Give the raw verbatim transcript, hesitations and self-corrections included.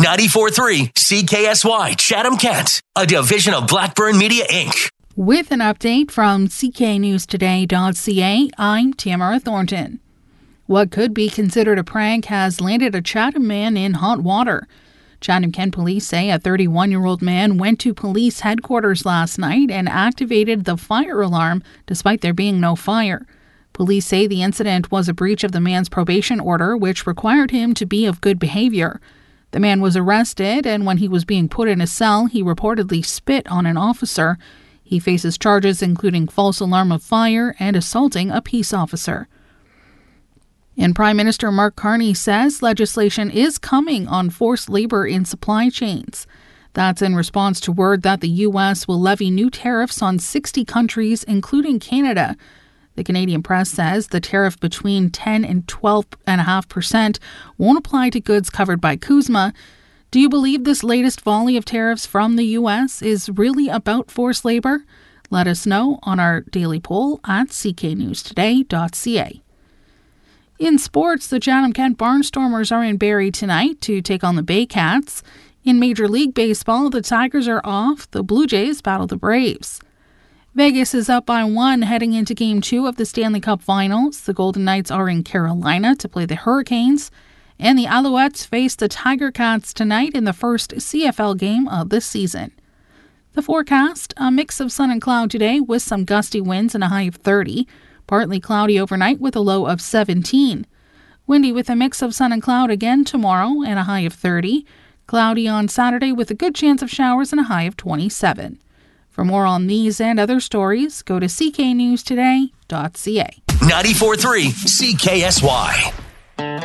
ninety-four point three C K S Y Chatham-Kent, a division of Blackburn Media, Incorporated. With an update from C K News Today dot C A, I'm Tamara Thornton. What could be considered a prank has landed a Chatham man in hot water. Chatham-Kent police say a thirty-one-year-old man went to police headquarters last night and activated the fire alarm despite there being no fire. Police say the incident was a breach of the man's probation order, which required him to be of good behavior. The man was arrested, and when he was being put in a cell, he reportedly spit on an officer. He faces charges including false alarm of fire and assaulting a peace officer. And Prime Minister Mark Carney says legislation is coming on forced labor in supply chains. That's in response to word that the U S will levy new tariffs on sixty countries, including Canada. The Canadian press says the tariff between ten and twelve point five percent won't apply to goods covered by CUSMA. Do you believe this latest volley of tariffs from the U S is really about forced labor? Let us know on our daily poll at C K News Today dot C A. In sports, the Chatham-Kent Barnstormers are in Barrie tonight to take on the Baycats. In Major League Baseball, the Tigers are off. The Blue Jays battle the Braves. Vegas is up by one heading into Game two of the Stanley Cup Finals. The Golden Knights are in Carolina to play the Hurricanes. And the Alouettes face the Tiger Cats tonight in the first C F L game of the season. The forecast, a mix of sun and cloud today with some gusty winds and a high of thirty. Partly cloudy overnight with a low of seventeen. Windy with a mix of sun and cloud again tomorrow and a high of thirty. Cloudy on Saturday with a good chance of showers and a high of twenty-seven. For more on these and other stories, go to C K News Today dot C A. ninety-four point three C K S Y.